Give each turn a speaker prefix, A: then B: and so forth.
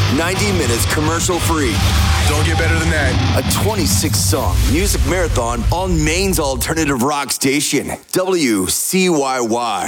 A: 90 minutes commercial free.
B: Don't get better than that.
A: A 26-song music marathon on Maine's alternative rock station, WCYY.